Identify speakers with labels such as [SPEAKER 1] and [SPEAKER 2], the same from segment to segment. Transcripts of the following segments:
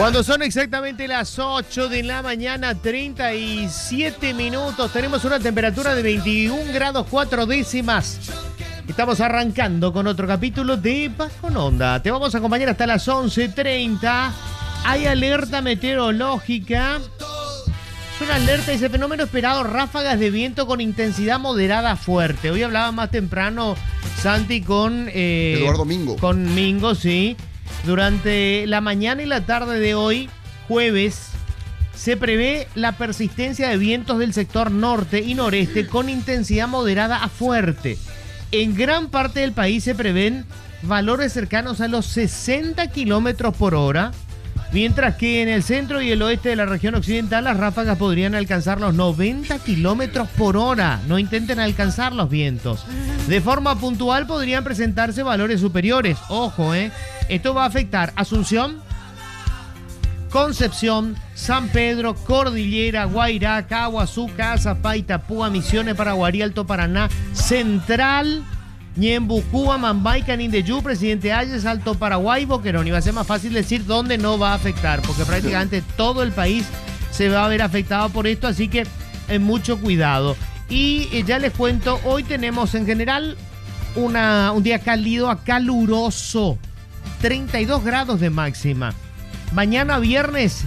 [SPEAKER 1] Cuando son exactamente las 8 de la mañana, 37 minutos, tenemos una temperatura de 21 grados 4 décimas. Estamos arrancando con otro capítulo de Bajo Onda. Te vamos a acompañar hasta las 11:30. Hay alerta meteorológica. Es una alerta, dice fenómeno esperado, ráfagas de viento con intensidad moderada a fuerte. Hoy hablaba más temprano Santi con
[SPEAKER 2] Eduardo Mingo.
[SPEAKER 1] Con Mingo, sí. Durante la mañana y la tarde de hoy, jueves, se prevé la persistencia de vientos del sector norte y noreste con intensidad moderada a fuerte. En gran parte del país se prevén valores cercanos a los 60 kilómetros por hora, mientras que en el centro y el oeste de la región occidental las ráfagas podrían alcanzar los 90 kilómetros por hora. No intenten alcanzar los vientos. De forma puntual podrían presentarse valores superiores. Ojo, esto va a afectar Asunción, Concepción, San Pedro, Cordillera, Guairá, Caguazú, Cazapá, Itapúa, Misiones, Paraguarí, Alto Paraná, Central, Ñembu, Cuba, Mambay, Canindeyú, Presidente Hayes, Alto Paraguay, Boquerón. Y va a ser más fácil decir dónde no va a afectar, porque prácticamente todo el país se va a ver afectado por esto, así que mucho cuidado. Y ya les cuento, hoy tenemos en general un día cálido a caluroso, 32 grados de máxima. Mañana viernes,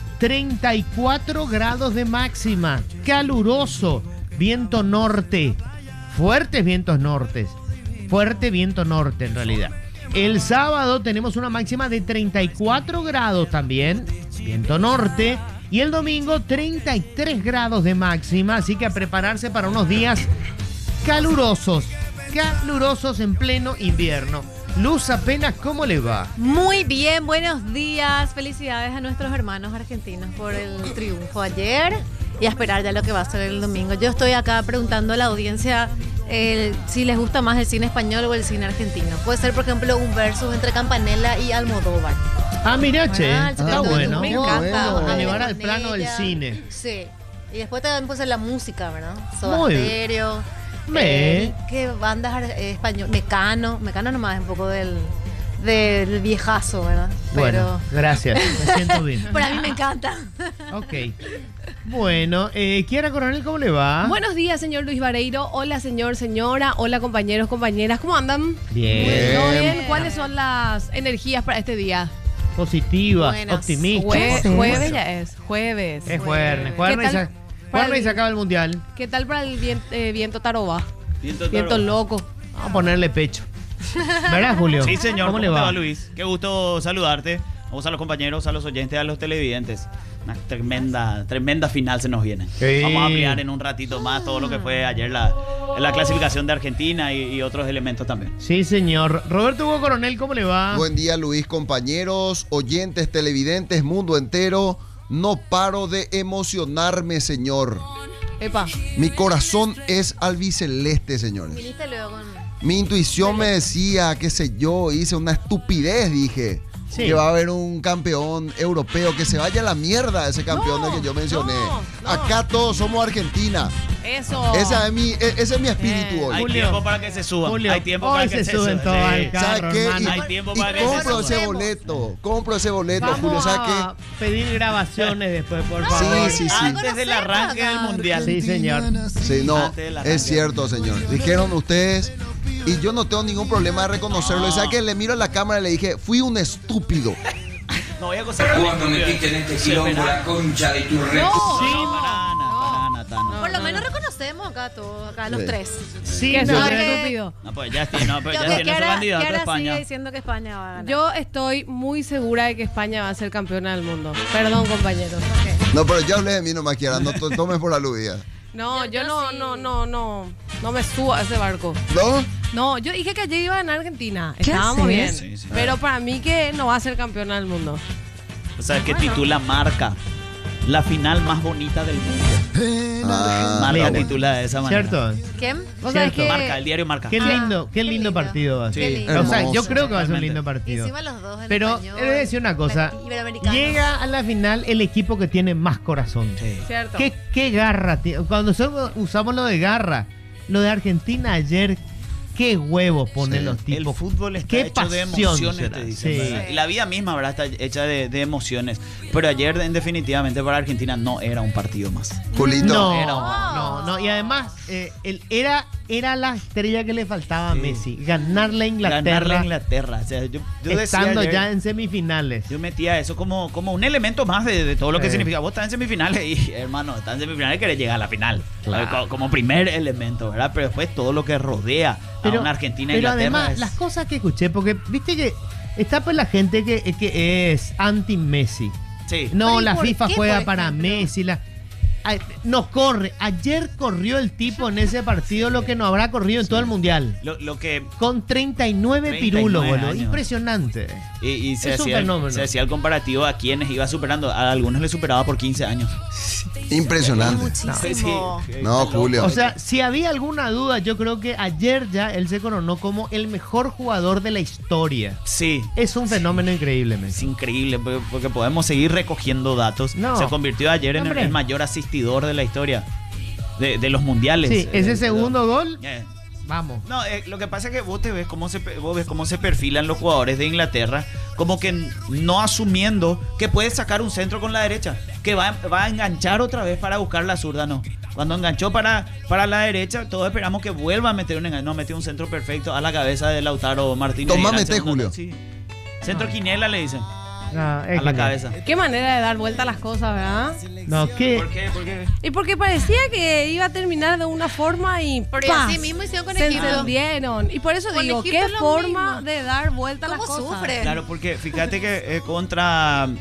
[SPEAKER 1] 34 grados de máxima, caluroso, viento norte, fuertes vientos nortes. Fuerte viento norte en realidad. El sábado tenemos una máxima de 34 grados también, viento norte. Y el domingo 33 grados de máxima, así que a prepararse para unos días calurosos en pleno invierno. Luz Apenas, ¿cómo le va?
[SPEAKER 3] Muy bien, buenos días. Felicidades a nuestros hermanos argentinos por el triunfo ayer y a esperar ya lo que va a ser el domingo. Yo estoy acá preguntando a la audiencia si les gusta más el cine español o el cine argentino. Puede ser, por ejemplo, un versus entre Campanella y Almodóvar.
[SPEAKER 1] Ah, mira, che, está bueno.
[SPEAKER 3] Me encanta.
[SPEAKER 1] A llevar al plano del cine.
[SPEAKER 3] Sí. Y después también puede ser la música, ¿verdad? Soda Stereo. ¿Qué bandas españolas? Mecano nomás, un poco del viejazo, ¿verdad?
[SPEAKER 1] Bueno, gracias, me siento bien.
[SPEAKER 3] Pero a mí me encanta.
[SPEAKER 1] Ok. Bueno, Kiara Coronel, ¿cómo le va?
[SPEAKER 4] Buenos días, señor Luis Vareiro. Hola, señora. Hola, compañeros, compañeras. ¿Cómo andan?
[SPEAKER 1] Bien.
[SPEAKER 4] ¿Todo bien? ¿Cuáles son las energías para este día?
[SPEAKER 1] Positivas, optimistas.
[SPEAKER 4] Jueves ya es. Jueves.
[SPEAKER 1] Es jueves. Jueves y se acaba el mundial.
[SPEAKER 4] ¿Qué tal para el viento taroba?
[SPEAKER 5] Viento
[SPEAKER 4] loco.
[SPEAKER 1] Vamos a ponerle pecho. ¿Verdad, Julio?
[SPEAKER 5] Sí, señor.
[SPEAKER 1] ¿Cómo le va,
[SPEAKER 5] Luis? Qué gusto saludarte. Vamos a los compañeros, a los oyentes, a los televidentes. Una tremenda final se nos viene.
[SPEAKER 1] Sí.
[SPEAKER 5] Vamos a ampliar en un ratito más todo lo que fue ayer la clasificación de Argentina y otros elementos también.
[SPEAKER 1] Sí, señor. Roberto Hugo Coronel, ¿cómo le va?
[SPEAKER 2] Buen día, Luis, compañeros, oyentes, televidentes, mundo entero. No paro de emocionarme, señor.
[SPEAKER 4] Epa.
[SPEAKER 2] Mi corazón es albiceleste, señores.
[SPEAKER 3] Viniste luego con...
[SPEAKER 2] Mi intuición me decía, qué sé yo, hice una estupidez, dije. Sí. Que va a haber un campeón europeo, que se vaya a la mierda ese campeón del que yo mencioné. No. Acá todos somos Argentina.
[SPEAKER 4] Eso.
[SPEAKER 2] Ese es mi espíritu hoy.
[SPEAKER 5] Hay tiempo para que se suban.
[SPEAKER 1] Julio,
[SPEAKER 5] hay tiempo para que se suban
[SPEAKER 1] todo al carro,
[SPEAKER 2] ¿sabes qué?
[SPEAKER 5] Hay tiempo para que se suban.
[SPEAKER 2] Compro ese boleto,
[SPEAKER 1] vamos
[SPEAKER 2] Julio. ¿Sabes qué?
[SPEAKER 1] a pedir grabaciones después, por favor.
[SPEAKER 2] Sí.
[SPEAKER 5] Antes del arranque del mundial.
[SPEAKER 1] Sí, señor.
[SPEAKER 2] Sí, no, es cierto, señor. Dijeron ustedes, y yo no tengo ningún problema de reconocerlo. Y ¿sabes qué? Le miro a la cámara y le dije, fui un estúpido.
[SPEAKER 5] No voy a gozar.
[SPEAKER 6] Cuando metiste en este quilombo la concha de tu red.
[SPEAKER 3] Por lo menos reconocemos acá todos, los tres.
[SPEAKER 1] Sí,
[SPEAKER 4] que
[SPEAKER 1] no,
[SPEAKER 4] soy estúpido.
[SPEAKER 5] No, pues ya tiene su candidato a España.
[SPEAKER 3] Sigue diciendo que España va a ganar.
[SPEAKER 4] Yo estoy muy segura de que España va a ser campeona del mundo. Perdón, compañeros.
[SPEAKER 3] Okay.
[SPEAKER 2] No, pero ya hablé de mí nomás, Kiara. No tomes por aludida.
[SPEAKER 4] No, yo
[SPEAKER 3] sí.
[SPEAKER 4] no me subo a ese barco.
[SPEAKER 2] ¿No?
[SPEAKER 4] No, yo dije que ayer iba a ganar Argentina. Estábamos bien.
[SPEAKER 5] Sí.
[SPEAKER 4] Pero para mí que no va a ser campeona del mundo.
[SPEAKER 5] O sea, que titula Marca la final más bonita del mundo. Marca titula de esa manera.
[SPEAKER 1] ¿Cierto?
[SPEAKER 3] ¿Quién?
[SPEAKER 4] ¿Vos sabés que
[SPEAKER 5] Marca, el diario Marca.
[SPEAKER 1] Qué lindo partido va a ser.
[SPEAKER 5] Sí.
[SPEAKER 1] O sea, yo
[SPEAKER 2] Hermoso.
[SPEAKER 1] creo que va a ser un lindo partido.
[SPEAKER 3] Encima los dos en
[SPEAKER 1] Pero
[SPEAKER 3] español,
[SPEAKER 1] he de decir una cosa.
[SPEAKER 3] iberoamericano.
[SPEAKER 1] Llega a la final el equipo que tiene más corazón.
[SPEAKER 4] Cierto.
[SPEAKER 1] ¿Qué garra tiene? Cuando usamos lo de garra, lo de Argentina ayer, qué huevos ponen los
[SPEAKER 5] El
[SPEAKER 1] tipos.
[SPEAKER 5] fútbol está
[SPEAKER 1] qué
[SPEAKER 5] hecho de
[SPEAKER 1] pasión
[SPEAKER 5] emociones,
[SPEAKER 1] será.
[SPEAKER 5] te dicen,
[SPEAKER 1] Sí.
[SPEAKER 5] ¿verdad? Y la vida misma, ¿verdad? Está hecha de emociones. Pero ayer, definitivamente, para Argentina no era un partido más.
[SPEAKER 2] Julito.
[SPEAKER 1] No. Y además, él era la estrella que le faltaba a
[SPEAKER 5] Sí.
[SPEAKER 1] Messi. Ganarle a Inglaterra.
[SPEAKER 5] Ganarle a Inglaterra. O sea, yo decía
[SPEAKER 1] estando
[SPEAKER 5] ayer,
[SPEAKER 1] ya en semifinales.
[SPEAKER 5] yo metía eso como un elemento más de todo lo que
[SPEAKER 1] Sí.
[SPEAKER 5] significa. Vos estás en semifinales y, hermano, estás en semifinales y querés llegar a la final.
[SPEAKER 1] Claro.
[SPEAKER 5] Como primer elemento, ¿verdad? Pero después todo lo que rodea a una Argentina
[SPEAKER 1] pero
[SPEAKER 5] Inglaterra.
[SPEAKER 1] además,
[SPEAKER 5] es-
[SPEAKER 1] las cosas que escuché, porque viste que está pues la gente que es anti-Messi.
[SPEAKER 5] Sí.
[SPEAKER 1] No,
[SPEAKER 3] Pero, ¿y
[SPEAKER 1] la
[SPEAKER 3] por
[SPEAKER 1] FIFA
[SPEAKER 3] qué,
[SPEAKER 1] juega
[SPEAKER 3] por
[SPEAKER 1] para
[SPEAKER 3] ejemplo?
[SPEAKER 1] Messi. No corre. Ayer corrió el tipo en ese partido lo que no habrá corrido en todo el mundial.
[SPEAKER 5] Lo que
[SPEAKER 1] Con 39 pirulos,
[SPEAKER 5] 39
[SPEAKER 1] boludo.
[SPEAKER 5] años.
[SPEAKER 1] Impresionante.
[SPEAKER 5] Y se
[SPEAKER 1] Es un
[SPEAKER 5] hacía,
[SPEAKER 1] fenómeno.
[SPEAKER 5] se hacía el comparativo a quienes iba superando. A algunos le superaba por 15 años.
[SPEAKER 2] Impresionante.
[SPEAKER 3] Muchísimo.
[SPEAKER 2] No, Julio.
[SPEAKER 1] O sea, si había alguna duda, yo creo que ayer ya él se coronó como el mejor jugador de la historia.
[SPEAKER 5] Sí.
[SPEAKER 1] Es un fenómeno increíble,
[SPEAKER 5] Es
[SPEAKER 1] Messi.
[SPEAKER 5] increíble porque podemos seguir recogiendo datos.
[SPEAKER 1] No.
[SPEAKER 5] Se convirtió ayer en
[SPEAKER 1] Hombre.
[SPEAKER 5] el mayor asistidor de la historia de los mundiales.
[SPEAKER 1] Sí, ese segundo gol,
[SPEAKER 5] Eh,
[SPEAKER 1] vamos.
[SPEAKER 5] No, lo que pasa es que vos ves cómo se perfilan los jugadores de Inglaterra, como que no asumiendo que puede sacar un centro con la derecha, que va a enganchar otra vez para buscar la zurda, no. Cuando enganchó para la derecha, todos esperamos que vuelva a meter un enganche. No, metió un centro perfecto a la cabeza de Lautaro Martínez.
[SPEAKER 2] Tomá,
[SPEAKER 5] Era el
[SPEAKER 2] meté,
[SPEAKER 5] segundo
[SPEAKER 2] Julio.
[SPEAKER 5] gol, sí. Centro quiniela le dicen,
[SPEAKER 1] No, es
[SPEAKER 5] a la
[SPEAKER 1] genial.
[SPEAKER 5] cabeza.
[SPEAKER 4] Qué manera de dar vuelta a las cosas, ¿verdad?
[SPEAKER 1] No, ¿qué?
[SPEAKER 5] ¿Por qué? ¿Por qué?
[SPEAKER 4] Y porque parecía que iba a terminar de una forma y
[SPEAKER 3] Pero
[SPEAKER 4] ¡pah!
[SPEAKER 3] así mismo hicieron con
[SPEAKER 4] se
[SPEAKER 3] Egipto.
[SPEAKER 4] entendieron. Y por eso
[SPEAKER 3] Con
[SPEAKER 4] digo,
[SPEAKER 3] Egipto
[SPEAKER 4] qué
[SPEAKER 3] es lo
[SPEAKER 4] forma
[SPEAKER 3] mismo.
[SPEAKER 4] de dar vuelta a las
[SPEAKER 3] ¿Cómo
[SPEAKER 4] cosas.
[SPEAKER 3] sufre?
[SPEAKER 5] Claro, porque fíjate que contra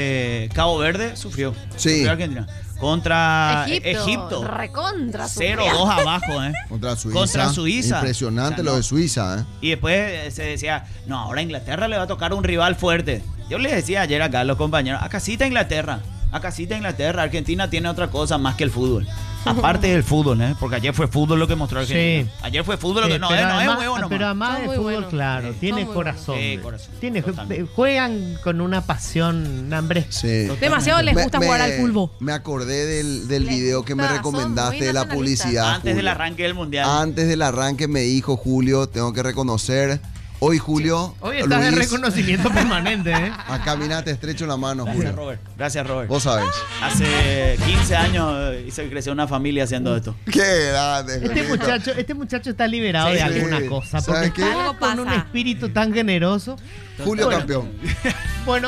[SPEAKER 5] Cabo Verde sufrió.
[SPEAKER 2] Sí.
[SPEAKER 5] Sufrió Argentina. Contra
[SPEAKER 3] Egipto.
[SPEAKER 5] Egipto.
[SPEAKER 3] Recontra.
[SPEAKER 5] 0-2 abajo, ¿eh?
[SPEAKER 2] Contra Suiza.
[SPEAKER 5] O
[SPEAKER 2] Impresionante
[SPEAKER 5] sea,
[SPEAKER 2] lo
[SPEAKER 5] no.
[SPEAKER 2] de Suiza, ¿eh?
[SPEAKER 5] Y después se decía, no, ahora a Inglaterra le va a tocar un rival fuerte. Yo les decía ayer acá a los compañeros, acá sí está Inglaterra. Acá sí está Inglaterra. Argentina tiene otra cosa más que el fútbol. Aparte del fútbol, ¿eh? Porque ayer fue fútbol lo que mostró Argentina.
[SPEAKER 1] Sí.
[SPEAKER 5] Ayer fue fútbol lo que no,
[SPEAKER 1] pero
[SPEAKER 5] no es
[SPEAKER 1] además,
[SPEAKER 5] huevo nomás.
[SPEAKER 1] pero además
[SPEAKER 4] Son
[SPEAKER 1] de
[SPEAKER 4] muy
[SPEAKER 1] fútbol,
[SPEAKER 4] buenos.
[SPEAKER 1] claro,
[SPEAKER 5] Sí,
[SPEAKER 1] tiene
[SPEAKER 4] son muy
[SPEAKER 1] corazón.
[SPEAKER 5] buenos. Sí,
[SPEAKER 1] ¿ves?
[SPEAKER 5] corazón,
[SPEAKER 1] Tiene,
[SPEAKER 5] totalmente.
[SPEAKER 1] juegan con una pasión, hambre.
[SPEAKER 2] Sí.
[SPEAKER 4] Demasiado les gusta jugar al fútbol.
[SPEAKER 2] Me acordé del video que me
[SPEAKER 3] gusta, son
[SPEAKER 2] recomendaste
[SPEAKER 3] muy
[SPEAKER 2] de la
[SPEAKER 3] nacionalistas.
[SPEAKER 2] publicidad.
[SPEAKER 5] Antes del
[SPEAKER 2] Julio.
[SPEAKER 5] arranque del mundial.
[SPEAKER 2] Antes del arranque me dijo Julio, tengo que reconocer. Hoy, Julio.
[SPEAKER 1] Hoy estás de
[SPEAKER 2] Luis,
[SPEAKER 1] reconocimiento permanente, ¿eh?
[SPEAKER 2] acá mira, te estrecho la mano,
[SPEAKER 5] Gracias,
[SPEAKER 2] Julio.
[SPEAKER 5] Robert. Gracias, Robert.
[SPEAKER 2] Vos sabés.
[SPEAKER 5] Hace 15 años hice crecer una familia haciendo esto.
[SPEAKER 2] Qué grande, Julito.
[SPEAKER 1] Este muchacho está liberado
[SPEAKER 5] Sí,
[SPEAKER 1] de
[SPEAKER 5] sí.
[SPEAKER 1] alguna cosa.
[SPEAKER 2] ¿Sabes
[SPEAKER 1] Porque
[SPEAKER 2] qué?
[SPEAKER 1] está
[SPEAKER 4] Algo
[SPEAKER 1] con un
[SPEAKER 4] pasa.
[SPEAKER 1] espíritu tan generoso.
[SPEAKER 2] Julio
[SPEAKER 1] Bueno.
[SPEAKER 2] campeón.
[SPEAKER 1] Bueno,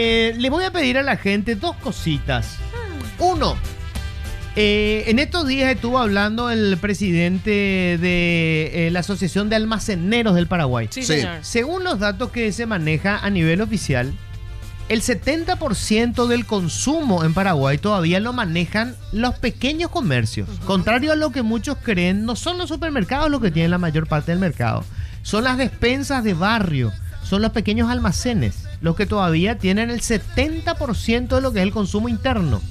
[SPEAKER 1] le voy a pedir a la gente dos cositas. Uno, en estos días estuvo hablando el presidente de la Asociación de Almaceneros del Paraguay.
[SPEAKER 4] Sí,
[SPEAKER 2] Sí.
[SPEAKER 4] señor.
[SPEAKER 1] Según los datos que se maneja a nivel oficial, el 70% del consumo en Paraguay todavía lo manejan los pequeños comercios. Contrario a lo que muchos creen, no son los supermercados los que tienen la mayor parte del mercado. Son las despensas de barrio, son los pequeños almacenes, los que todavía tienen el 70% de lo que es el consumo interno.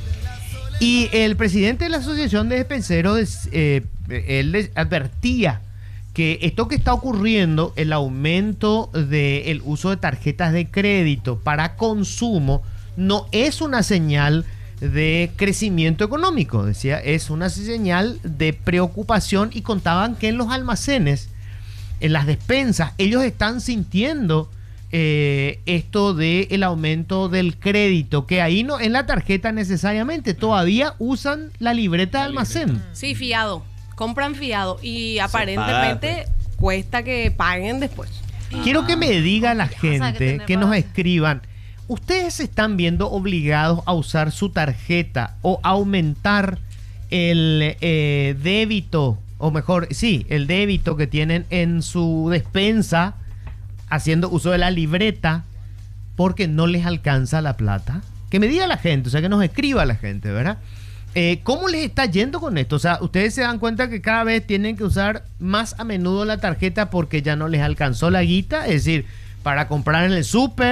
[SPEAKER 1] Y el presidente de la Asociación de Despenseros, él les advertía que esto que está ocurriendo, el aumento del uso de tarjetas de crédito para consumo, no es una señal de crecimiento económico, decía, es una señal de preocupación, y contaban que en los almacenes, en las despensas, ellos están sintiendo esto del aumento del crédito, que ahí no en la tarjeta necesariamente, todavía usan la libreta de almacén.
[SPEAKER 4] Sí, fiado. Compran fiado. Y aparentemente cuesta que paguen después.
[SPEAKER 1] Quiero que me diga la
[SPEAKER 3] O sea, que
[SPEAKER 1] gente,
[SPEAKER 3] tener
[SPEAKER 1] que nos
[SPEAKER 3] base.
[SPEAKER 1] escriban, ¿ustedes se están viendo obligados a usar su tarjeta o aumentar el débito, o mejor, sí, el débito que tienen en su despensa, haciendo uso de la libreta porque no les alcanza la plata? Que me diga la gente, o sea, que nos escriba la gente, ¿verdad? ¿Cómo les está yendo con esto? O sea, ustedes se dan cuenta que cada vez tienen que usar más a menudo la tarjeta porque ya no les alcanzó la guita, es decir, para comprar en el súper,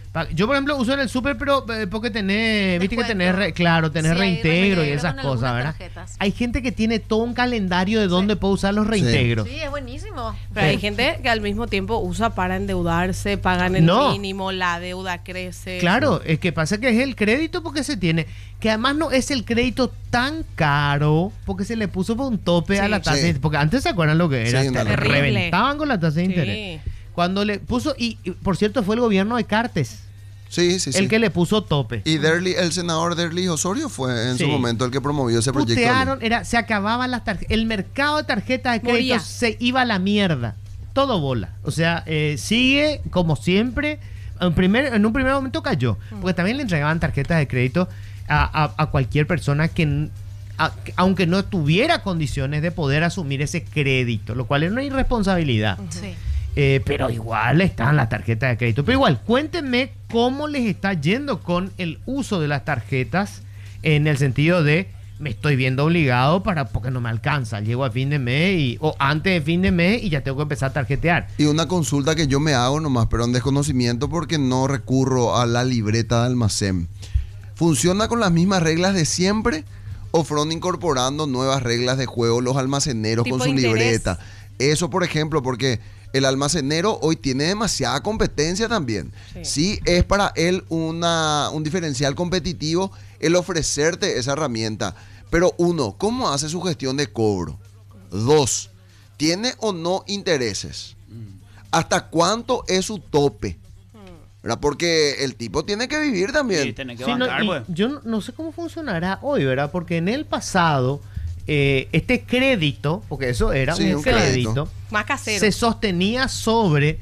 [SPEAKER 1] Yo, por ejemplo, uso en el súper, pero porque tenés, viste que tenés, tenés reintegro y esas cosas, ¿verdad?
[SPEAKER 3] Tarjetas.
[SPEAKER 1] Hay gente que tiene todo un calendario de dónde puede usar los reintegros.
[SPEAKER 3] Sí, es buenísimo.
[SPEAKER 4] Pero hay gente que al mismo tiempo usa para endeudarse, pagan el mínimo, la deuda crece.
[SPEAKER 1] Claro, es que pasa que es el crédito porque se tiene, que además no es el crédito tan caro porque se le puso por un tope a la tasa, porque antes se acuerdan lo que era,
[SPEAKER 2] Sí,
[SPEAKER 1] te reventaban con la tasa de interés. Cuando le puso, y por cierto fue el gobierno de Cartes el que le puso tope.
[SPEAKER 2] Y el senador Derli Osorio fue en su momento el que promovió ese proyecto.
[SPEAKER 1] Se acababan las tarjetas, el mercado de tarjetas de crédito se iba a la mierda, todo bola. O sea, sigue como siempre. En un primer momento cayó, porque también le entregaban tarjetas de crédito a cualquier persona que aunque no tuviera condiciones de poder asumir ese crédito, lo cual es una irresponsabilidad.
[SPEAKER 3] Sí.
[SPEAKER 1] Pero igual están las tarjetas de crédito. Pero igual, cuéntenme cómo les está yendo con el uso de las tarjetas, en el sentido de me estoy viendo obligado porque no me alcanza. Llego a fin de mes o antes de fin de mes y ya tengo que empezar a tarjetear.
[SPEAKER 2] Y una consulta que yo me hago nomás, pero en desconocimiento porque no recurro a la libreta de almacén. ¿Funciona con las mismas reglas de siempre o fueron incorporando nuevas reglas de juego los almaceneros con su libreta? Eso, por ejemplo, porque el almacenero hoy tiene demasiada competencia también. Sí, es para él un diferencial competitivo el ofrecerte esa herramienta. Pero uno, ¿cómo hace su gestión de cobro? Dos, ¿tiene o no intereses? ¿Hasta cuánto es su tope? ¿Verdad? Porque el tipo tiene que vivir también.
[SPEAKER 5] Sí, tiene que bancar, pues.
[SPEAKER 1] Yo no sé cómo funcionará hoy, ¿verdad? Porque en el pasado, este crédito, porque eso era un crédito,
[SPEAKER 4] más casero,
[SPEAKER 1] se sostenía sobre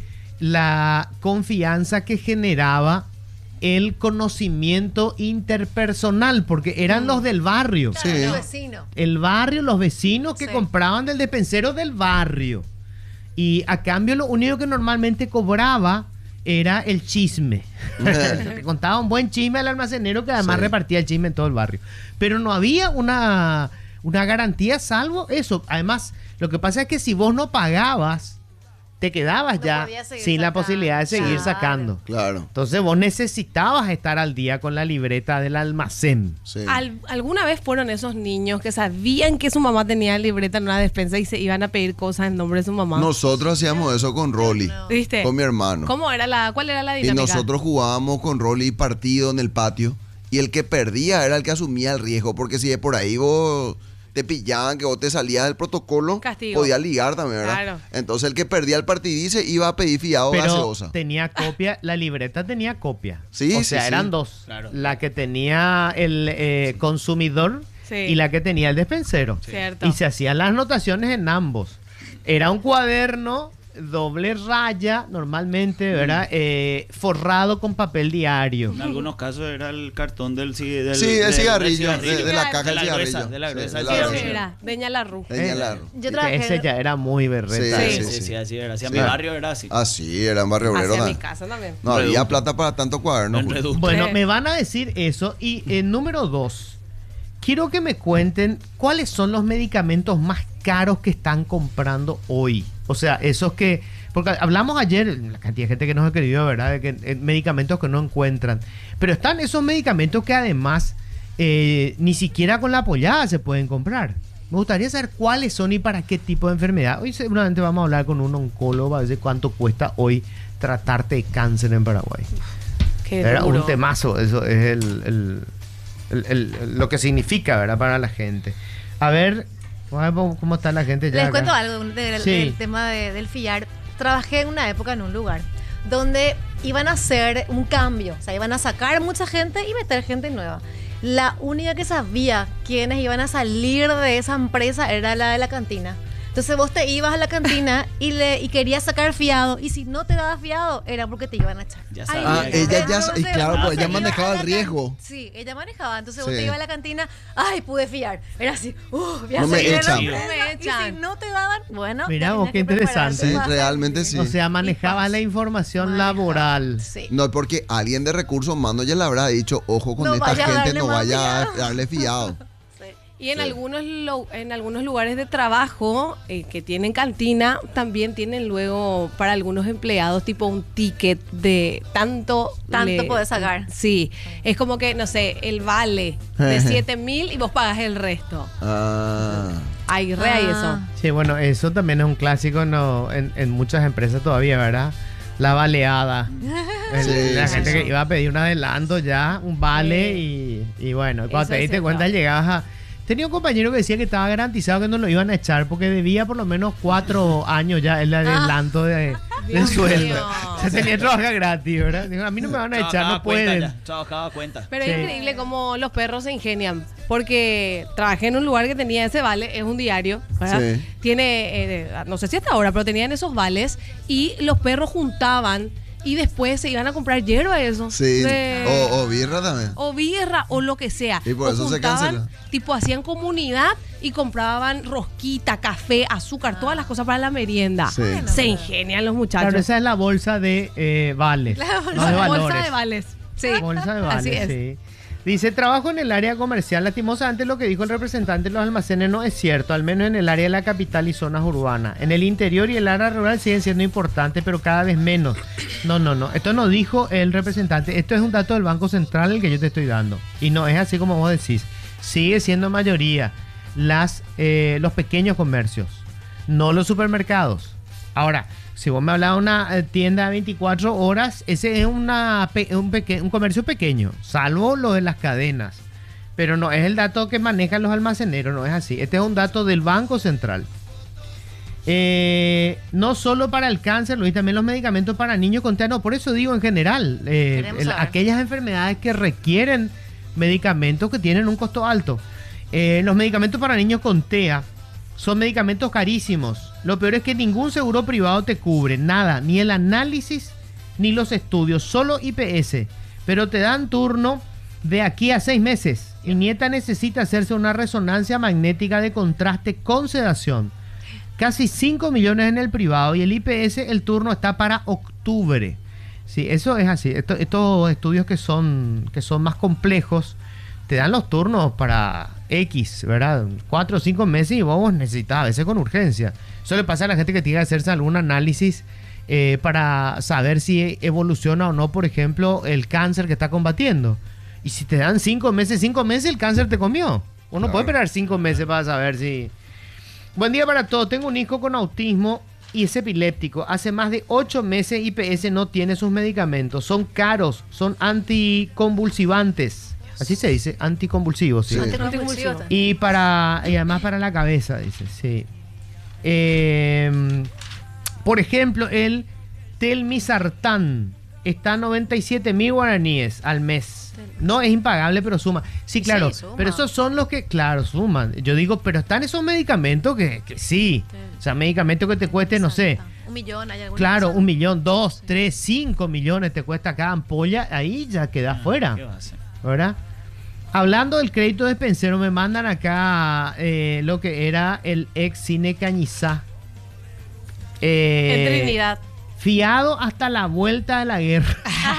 [SPEAKER 1] la confianza que generaba el conocimiento interpersonal, porque eran los del barrio.
[SPEAKER 3] Claro, los vecinos.
[SPEAKER 1] El barrio, los vecinos que compraban del despensero del barrio. Y a cambio lo único que normalmente cobraba era el chisme. Le contaba un buen chisme al almacenero que además repartía el chisme en todo el barrio. Pero no había una garantía salvo eso. Además, lo que pasa es que si vos no pagabas, te quedabas ya sin la posibilidad de seguir sacando.
[SPEAKER 2] Claro.
[SPEAKER 1] Entonces vos necesitabas estar al día con la libreta del almacén.
[SPEAKER 2] Sí.
[SPEAKER 4] ¿Alguna vez fueron esos niños que sabían que su mamá tenía libreta en una despensa y se iban a pedir cosas en nombre de su mamá?
[SPEAKER 2] Nosotros hacíamos eso con Rolly,
[SPEAKER 4] ¿viste?
[SPEAKER 2] Con mi hermano.
[SPEAKER 4] ¿Cuál era la
[SPEAKER 2] Y
[SPEAKER 4] dinámica?
[SPEAKER 2] nosotros jugábamos con Rolly partido en el patio y el que perdía era el que asumía el riesgo, porque si de por ahí vos te pillaban que vos te salías del protocolo,
[SPEAKER 4] castigo,
[SPEAKER 2] podía ligar también, ¿verdad? Claro. Entonces el que perdía el partidice iba a pedir fiado gaseosa.
[SPEAKER 1] Pero tenía copia, la libreta tenía copia.
[SPEAKER 2] Sí,
[SPEAKER 1] o sea, eran dos. Claro. La que tenía el consumidor y la que tenía el despensero.
[SPEAKER 4] Cierto.
[SPEAKER 1] Y se hacían las anotaciones en ambos. Era un cuaderno doble raya, normalmente, ¿verdad? Forrado con papel diario.
[SPEAKER 5] En algunos casos era el cartón del
[SPEAKER 2] cigarrillo, de la caja del cigarrillo.
[SPEAKER 5] De la gruesa.
[SPEAKER 4] Era Deña Larru.
[SPEAKER 3] Yo trabajé.
[SPEAKER 1] Ese ya era muy berreta.
[SPEAKER 5] Sí, así era. Así en mi barrio era así.
[SPEAKER 2] Así era en Barrio Obrero.
[SPEAKER 4] Hacia mi casa también.
[SPEAKER 2] No había plata para tanto cuaderno.
[SPEAKER 1] Bueno, me van a decir eso. Y número 2, quiero que me cuenten cuáles son los medicamentos más caros que están comprando hoy. O sea, esos que... Porque hablamos ayer, la cantidad de gente que nos escribió, ¿verdad? De que medicamentos que no encuentran. Pero están esos medicamentos que además ni siquiera con la apoyada se pueden comprar. Me gustaría saber cuáles son y para qué tipo de enfermedad. Hoy seguramente vamos a hablar con un oncólogo a ver cuánto cuesta hoy tratarte de cáncer en Paraguay. Era un temazo, eso es lo que significa, ¿verdad? Para la gente. A ver, ¿cómo está la gente ya?
[SPEAKER 3] Les cuento algo del tema del FIAR. Trabajé en una época en un lugar donde iban a hacer un cambio. O sea, iban a sacar mucha gente y meter gente nueva. La única que sabía quiénes iban a salir de esa empresa era la de la cantina. Entonces vos te ibas a la cantina y querías sacar fiado, y si no te dabas fiado era porque te iban a echar.
[SPEAKER 2] Ella manejaba el riesgo.
[SPEAKER 3] Sí, ella manejaba. Entonces vos te ibas a la cantina, ay, pude fiar. Era así,
[SPEAKER 2] no me echan.
[SPEAKER 3] Y si no te daban, bueno.
[SPEAKER 1] Mirá vos, qué interesante.
[SPEAKER 2] Sí, realmente sí.
[SPEAKER 1] O sea, manejaba la información laboral.
[SPEAKER 3] Sí.
[SPEAKER 2] No, porque alguien de recursos humanos ya le habrá dicho, ojo con esta gente, no vaya a darle fiado.
[SPEAKER 4] Y en algunos lugares de trabajo que tienen cantina, también tienen luego para algunos empleados tipo un ticket de tanto
[SPEAKER 3] Podés sacar.
[SPEAKER 4] Sí, es como que, no sé, el vale de 7.000 y vos pagas el resto. Hay eso.
[SPEAKER 1] Sí, bueno, eso también es un clásico en muchas empresas todavía, ¿verdad? La baleada. La gente que iba a pedir un adelanto ya, un vale y bueno, cuando
[SPEAKER 4] Eso
[SPEAKER 1] te diste cuenta llegabas a... Tenía un compañero que decía que estaba garantizado que no lo iban a echar porque debía por lo menos 4 años ya el adelanto de sueldo. O sea, tenía que trabajar gratis, ¿verdad? Digo, a mí no me van a echar, no pueden.
[SPEAKER 5] Trabajaba cuenta.
[SPEAKER 4] Pero es increíble cómo los perros se ingenian. Porque trabajé en un lugar que tenía ese vale, es un diario, ¿verdad? Sí. Tiene, no sé si hasta ahora, pero tenían esos vales y los perros juntaban y después se iban a comprar hierba eso.
[SPEAKER 2] Sí, o birra también.
[SPEAKER 4] O birra o lo que sea.
[SPEAKER 2] Y por eso se cancela.
[SPEAKER 4] Tipo, hacían comunidad y compraban rosquita, café, azúcar, todas las cosas para la merienda. Sí. Se ingenian los muchachos.
[SPEAKER 1] Claro, esa es la bolsa de vales.
[SPEAKER 4] La bolsa de vales. Sí.
[SPEAKER 1] Bolsa de vales,
[SPEAKER 4] así es.
[SPEAKER 1] Sí. Dice, trabajo en el área comercial. Lastimosamente lo que dijo el representante de los almacenes no es cierto, al menos en el área de la capital y zonas urbanas. En el interior y el área rural siguen siendo importantes, pero cada vez menos. No. Esto no dijo el representante. Esto es un dato del Banco Central el que yo te estoy dando. Y no es así como vos decís. Sigue siendo mayoría los pequeños comercios, no los supermercados. Ahora, si vos me hablas de una tienda de 24 horas, ese es un comercio pequeño, salvo lo de las cadenas. Pero no es el dato que manejan los almaceneros, no es así. Este es un dato del Banco Central. No solo para el cáncer, Luis, también los medicamentos para niños con TEA. No, por eso digo en general, aquellas enfermedades que requieren medicamentos que tienen un costo alto. Los medicamentos para niños con TEA son medicamentos carísimos. Lo peor es que ningún seguro privado te cubre nada, ni el análisis ni los estudios, solo IPS. Pero te dan turno de aquí a 6 meses. Y nieta necesita hacerse una resonancia magnética de contraste con sedación. Casi 5 millones en el privado y el IPS el turno está para octubre. Sí, eso es así. Estos estudios que son más complejos te dan los turnos para X, ¿verdad? 4 o 5 meses y vos necesitas a veces con urgencia. Eso le pasa a la gente que tiene que hacerse algún análisis para saber si evoluciona o no, por ejemplo, el cáncer que está combatiendo. Y si te dan 5 meses el cáncer te comió. Uno puede esperar 5 meses para saber si... Buen día para todos. Tengo un hijo con autismo y es epiléptico. Hace más de 8 meses IPS no tiene sus medicamentos. Son caros, son anticonvulsivantes. Así se dice, anticonvulsivos. Sí.
[SPEAKER 3] Anticonvulsivos.
[SPEAKER 1] Y además para la cabeza, dice, sí. Por ejemplo, el telmisartán está a 97.000 guaraníes al mes. No es impagable, pero suma. Sí, claro, sí, pero esos son los que, claro, suman. Yo digo, pero están esos medicamentos que sí. O sea, medicamentos que te cuesten, no sé.
[SPEAKER 3] 1 millón, hay alguna.
[SPEAKER 1] Claro, 1 millón, 2, 3, 5 millones te cuesta cada ampolla. Ahí ya quedas fuera.
[SPEAKER 5] ¿Qué va a hacer?
[SPEAKER 1] ¿Verdad? Hablando del crédito despensero, me mandan acá lo que era el ex Cine Cañizá.
[SPEAKER 4] En Trinidad.
[SPEAKER 1] Fiado hasta la vuelta de la guerra.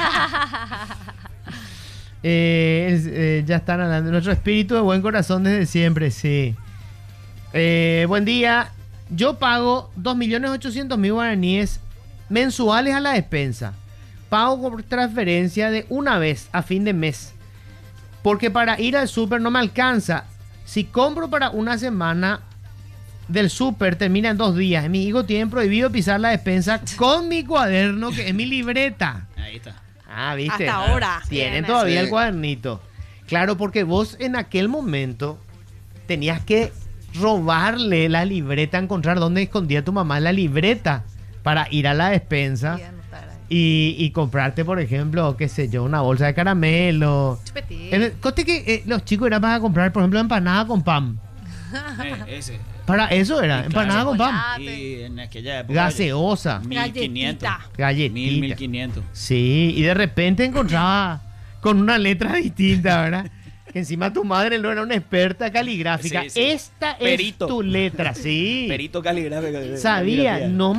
[SPEAKER 1] Ya están hablando. Nuestro espíritu de buen corazón desde siempre, sí. Buen día. Yo pago 2.800.000 guaraníes mensuales a la despensa. Pago por transferencia de una vez a fin de mes. Porque para ir al súper no me alcanza. Si compro para una semana del súper, termina en 2 días. Mis hijos tienen prohibido pisar la despensa con mi cuaderno, que es mi libreta.
[SPEAKER 5] Ahí está.
[SPEAKER 1] Ah, ¿viste?
[SPEAKER 4] Hasta ahora.
[SPEAKER 1] Tienen todavía el cuadernito. Claro, porque vos en aquel momento tenías que robarle la libreta, encontrar dónde escondía tu mamá la libreta para ir a la despensa. Y comprarte, por ejemplo, qué sé yo, una bolsa de caramelo. Coste que los chicos eran para comprar, por ejemplo, empanada con pan.
[SPEAKER 5] Ese.
[SPEAKER 1] Para eso era, empanada con pan.
[SPEAKER 5] Y en aquella época...
[SPEAKER 1] Gaseosa.
[SPEAKER 5] 1.500.
[SPEAKER 1] Galletita.
[SPEAKER 5] 1.500.
[SPEAKER 1] Sí, y de repente encontraba con una letra distinta, ¿verdad? Que encima tu madre no era una experta caligráfica.
[SPEAKER 5] Sí, sí.
[SPEAKER 1] Esta Perito. Es tu letra, sí.
[SPEAKER 5] Perito caligráfico.
[SPEAKER 1] Sabía, no